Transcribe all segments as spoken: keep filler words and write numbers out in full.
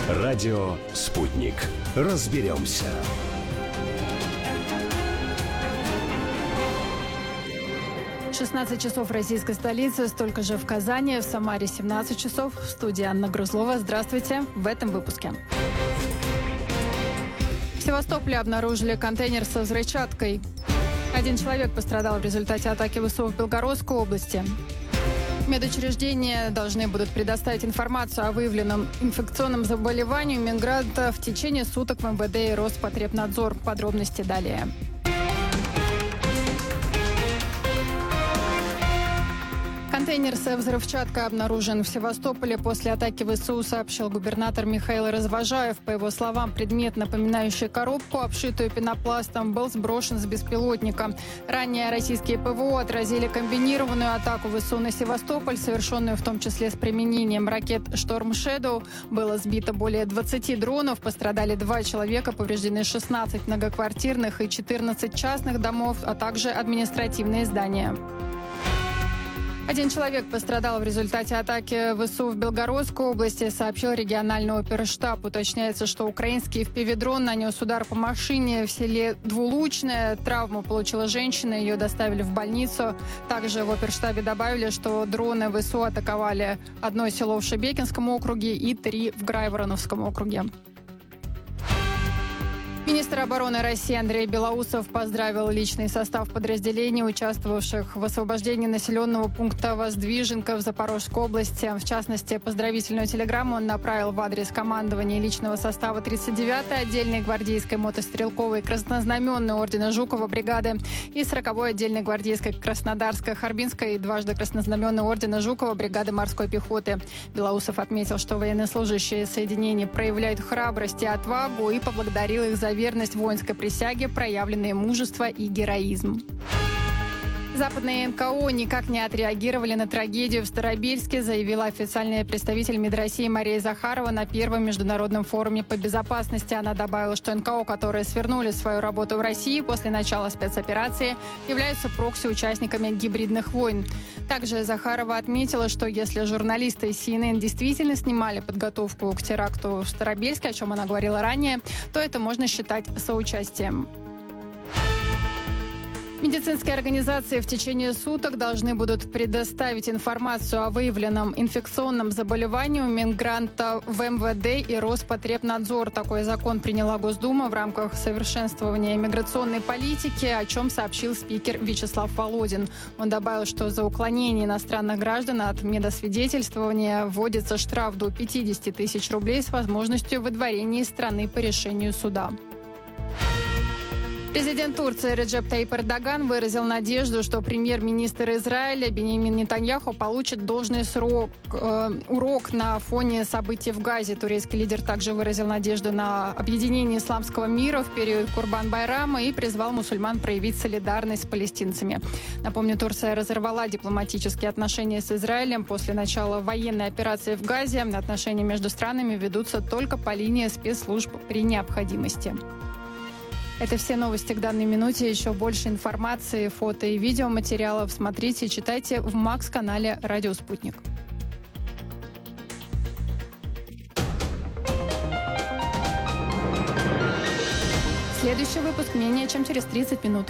Радио «Спутник». Разберемся. шестнадцать часов в российской столице, столько же в Казани, в Самаре семнадцать часов. В студии Анна Грузлова. Здравствуйте. В этом выпуске. В Севастополе обнаружили контейнер со взрывчаткой. Один человек пострадал в результате атаки ВСУ в Белгородской области. Медучреждения должны будут предоставить информацию о выявленном инфекционном заболевании мигранта в течение суток в эм вэ дэ и Роспотребнадзор. Подробности далее. Контейнер со взрывчаткой обнаружен в Севастополе после атаки ВСУ, сообщил губернатор Михаил Развожаев. По его словам, предмет, напоминающий коробку, обшитую пенопластом, был сброшен с беспилотника. Ранее российские ПВО отразили комбинированную атаку ВСУ на Севастополь, совершенную в том числе с применением ракет «Шторм Shadow». Было сбито более двадцати дронов, пострадали два человека, повреждены шестнадцать многоквартирных и четырнадцать частных домов, а также административные здания. Один человек пострадал в результате атаки ВСУ в Белгородской области, сообщил региональный оперштаб. Уточняется, что украинский эф пи ви-дрон нанес удар по машине в селе Двулучное. Травму получила женщина, ее доставили в больницу. Также в оперштабе добавили, что дроны ВСУ атаковали одно село в Шебекинском округе и три в Грайвороновском округе. Министр обороны России Андрей Белоусов поздравил личный состав подразделений, участвовавших в освобождении населенного пункта Воздвиженка в Запорожской области. В частности, поздравительную телеграмму он направил в адрес командования личного состава тридцать девятой отдельной гвардейской мотострелковой краснознаменной ордена Жукова бригады и сороковой отдельной гвардейской Краснодарско-Харбинской и дважды краснознаменной ордена Жукова бригады морской пехоты. Белоусов отметил, что военнослужащие соединений проявляют храбрость и отвагу, и поблагодарил их за верность воинской присяге, проявленное мужество и героизм. Западные эн ка о никак не отреагировали на трагедию в Старобельске, заявила официальный представитель МИД России Мария Захарова на первом международном форуме по безопасности. Она добавила, что эн ка о, которые свернули свою работу в России после начала спецоперации, являются прокси-участниками гибридных войн. Также Захарова отметила, что если журналисты си эн эн действительно снимали подготовку к теракту в Старобельске, о чем она говорила ранее, то это можно считать соучастием. Медицинские организации в течение суток должны будут предоставить информацию о выявленном инфекционном заболевании у мигранта в эм вэ дэ и Роспотребнадзор. Такой закон приняла Госдума в рамках совершенствования миграционной политики, о чем сообщил спикер Вячеслав Володин. Он добавил, что за уклонение иностранных граждан от медосвидетельствования вводится штраф до пятидесяти тысяч рублей с возможностью выдворения из страны по решению суда. Президент Турции Реджеп Таyyip Эрдоган выразил надежду, что премьер-министр Израиля Биньямин Нетаньяху получит должный срок, э, урок на фоне событий в Газе. Турецкий лидер также выразил надежду на объединение исламского мира в период Курбан-Байрама и призвал мусульман проявить солидарность с палестинцами. Напомню, Турция разорвала дипломатические отношения с Израилем после начала военной операции в Газе. Отношения между странами ведутся только по линии спецслужб при необходимости. Это все новости к данной минуте. Еще больше информации, фото и видеоматериалов смотрите и читайте в Макс-канале «Радио Спутник». Следующий выпуск менее чем через тридцать минут.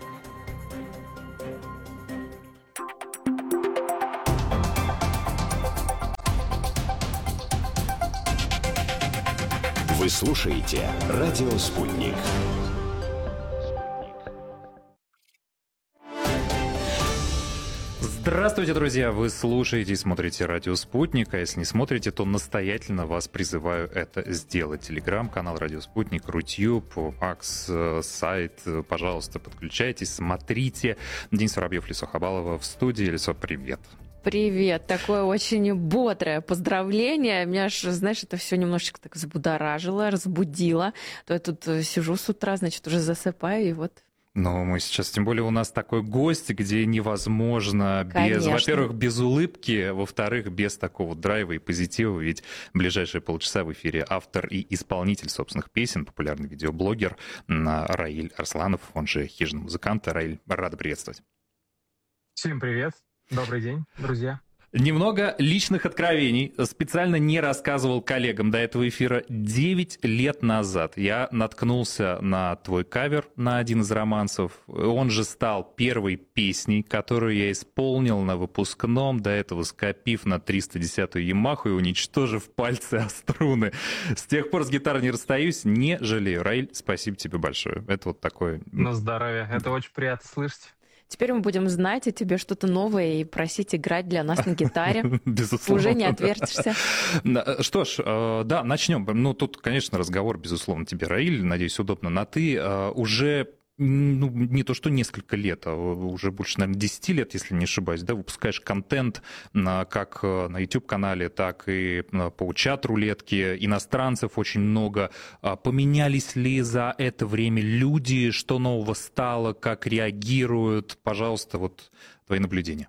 Вы слушаете «Радио Спутник». Здравствуйте, друзья! Вы слушаете и смотрите «Радио Спутник», а если не смотрите, то настоятельно вас призываю это сделать. Телеграм-канал «Радио Спутник», Рутюб, Макс, сайт. Пожалуйста, подключайтесь, смотрите. Денис Воробьев, Лисо Хабалова в студии. Лисо, привет! Привет, такое очень бодрое поздравление. Меня аж, знаешь, это все немножечко так взбудоражило, разбудило. То я тут сижу с утра, значит, уже засыпаю, и вот... Но мы сейчас, тем более у нас такой гость, где невозможно без, во-первых, без улыбки, во-вторых, без такого драйва и позитива, ведь в ближайшие полчаса в эфире автор и исполнитель собственных песен, популярный видеоблогер Раиль Арсланов, он же хижина музыканта. Раиль, рада приветствовать. Всем привет, добрый день, друзья. Немного личных откровений. Специально не рассказывал коллегам до этого эфира. Девять лет назад я наткнулся на твой кавер на один из романсов. Он же стал первой песней, которую я исполнил на выпускном, до этого скопив на триста десятую Ямаху и уничтожив пальцы о струны. С тех пор с гитарой не расстаюсь, не жалею. Раиль, спасибо тебе большое. Это вот такое... На здоровье. Это очень приятно слышать. Теперь мы будем знать о тебе что-то новое и просить играть для нас на гитаре. Безусловно. Уже не отвертишься. Что ж, да, начнем. Ну, тут, конечно, разговор, безусловно, тебе, Раиль, надеюсь, удобно на «ты». Уже... ну, не то что несколько лет, а уже больше, наверное, десять лет, если не ошибаюсь, да, выпускаешь контент как на YouTube-канале, так и по чат-рулетке, иностранцев очень много. Поменялись ли за это время люди, что нового стало, как реагируют? Пожалуйста, вот твои наблюдения.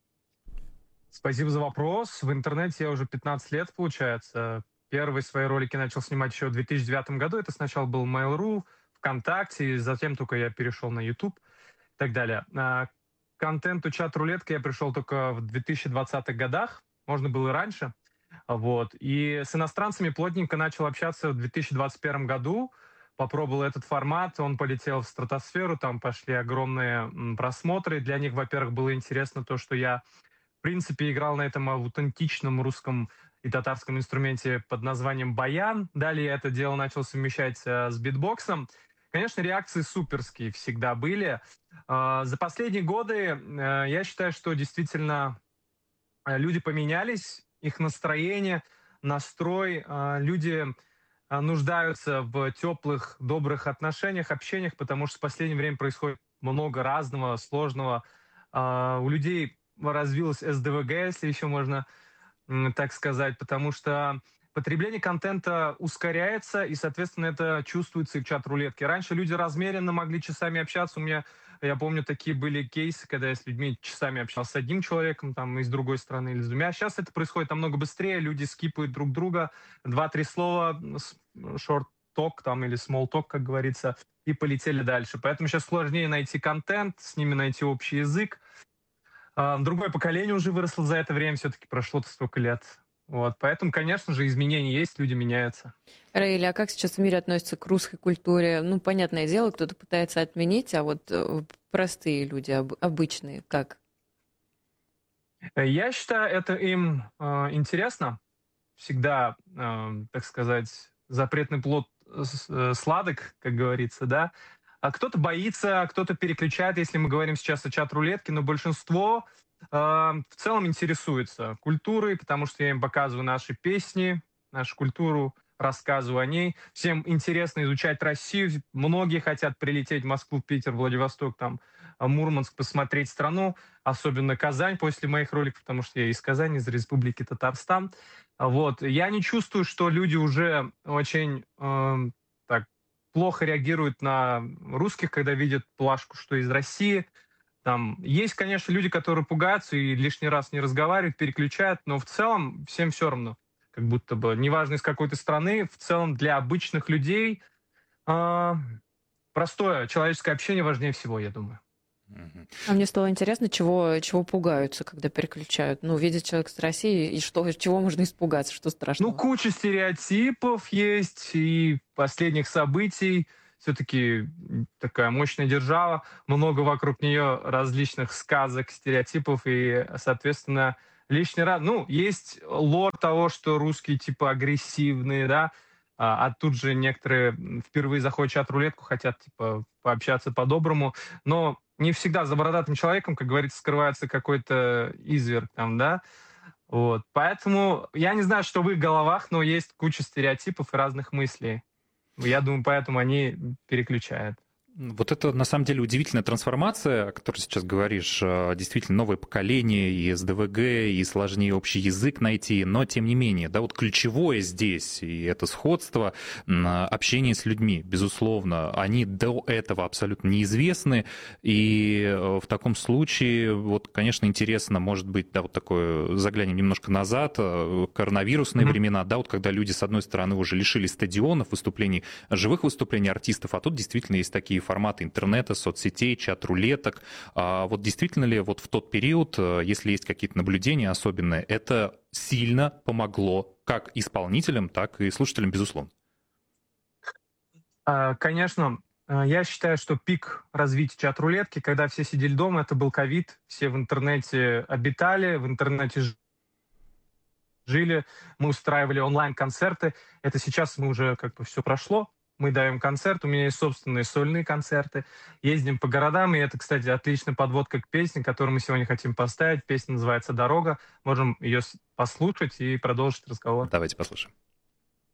Спасибо за вопрос. В интернете я уже пятнадцать лет, получается. Первые свои ролики начал снимать еще в две тысячи девятом году. Это сначала был Mail.ru, ВКонтакте, затем только я перешел на YouTube и так далее. К контенту чат-рулетки я пришел только в две тысячи двадцатых годах, можно было и раньше. Вот. И с иностранцами плотненько начал общаться в две тысячи двадцать первом году, попробовал этот формат, он полетел в стратосферу, там пошли огромные просмотры. Для них, во-первых, было интересно то, что я, в принципе, играл на этом аутентичном русском и татарском инструменте под названием баян. Далее я это дело начал совмещать с битбоксом. Конечно, реакции суперские всегда были. За последние годы я считаю, что действительно люди поменялись, их настроение, настрой. Люди нуждаются в теплых, добрых отношениях, общениях, потому что в последнее время происходит много разного, сложного. У людей развилось эс дэ вэ гэ, если еще можно так сказать, потому что потребление контента ускоряется, и, соответственно, это чувствуется и в чат-рулетке. Раньше люди размеренно могли часами общаться. У меня, я помню, такие были кейсы, когда я с людьми часами общался с одним человеком, там, из другой страны или с двумя. Сейчас это происходит намного быстрее, люди скипают друг друга, два-три слова, short-talk там, или small-talk, как говорится, и полетели дальше. Поэтому сейчас сложнее найти контент, с ними найти общий язык. Другое поколение уже выросло за это время, все-таки прошло-то столько лет. Вот, поэтому, конечно же, изменения есть, люди меняются. Раиль, а как сейчас в мире относятся к русской культуре? Ну, понятное дело, кто-то пытается отменить, а вот простые люди, обычные, как? Я считаю, это им э, интересно. Всегда, э, так сказать, запретный плод э, сладок, как говорится, да. А кто-то боится, кто-то переключает, если мы говорим сейчас о чат-рулетке, но большинство э, в целом интересуется культурой, потому что я им показываю наши песни, нашу культуру, рассказываю о ней. Всем интересно изучать Россию. Многие хотят прилететь в Москву, Питер, Владивосток, там, Мурманск, посмотреть страну, особенно Казань после моих роликов, потому что я из Казани, из Республики Татарстан. Вот. Я не чувствую, что люди уже очень э, так, плохо реагируют на русских, когда видят плашку, что из России. Там есть, конечно, люди, которые пугаются и лишний раз не разговаривают, переключают, но в целом всем все равно. Как будто бы, неважно из какой то страны, в целом для обычных людей э, простое человеческое общение важнее всего, я думаю. А мне стало интересно, чего, чего пугаются, когда переключают. Ну, видит человек с России, и что, чего можно испугаться, что страшного? Ну, куча стереотипов есть, и последних событий. Все-таки такая мощная держава, много вокруг нее различных сказок, стереотипов, и, соответственно, лишний раз... Ну, есть лор того, что русские типа агрессивные, да, а, а тут же некоторые впервые заходят в чат-рулетку, хотят типа пообщаться по-доброму, но не всегда за бородатым человеком, как говорится, скрывается какой-то изверг там, да. Вот. Поэтому я не знаю, что в их головах, но есть куча стереотипов и разных мыслей. Я думаю, поэтому они переключают. Вот это, на самом деле, удивительная трансформация, о которой сейчас говоришь. Действительно, новое поколение, и эс дэ вэ гэ, и сложнее общий язык найти. Но, тем не менее, да, вот ключевое здесь, и это сходство, общение с людьми, безусловно. Они до этого абсолютно неизвестны. И в таком случае, вот, конечно, интересно, может быть, да, вот такое, заглянем немножко назад, коронавирусные mm-hmm. времена, да, вот когда люди, с одной стороны, уже лишились стадионов, выступлений, живых выступлений артистов, а тут действительно есть такие форматы интернета, соцсетей, чат-рулеток. А вот действительно ли вот в тот период, если есть какие-то наблюдения особенные, это сильно помогло как исполнителям, так и слушателям, безусловно? Конечно, я считаю, что пик развития чат-рулетки, когда все сидели дома, это был ковид, все в интернете обитали, в интернете жили, мы устраивали онлайн-концерты. Это сейчас мы уже как бы все прошло, мы даем концерт, у меня есть собственные сольные концерты, ездим по городам, и это, кстати, отличная подводка к песне, которую мы сегодня хотим поставить. Песня называется «Дорога», можем ее послушать и продолжить разговор. Давайте послушаем.